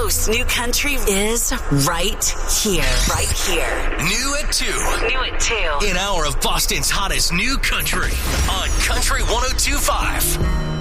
most new country is right here. Right here. New at 2. New at 2. An hour of Boston's hottest new country on Country 102.5.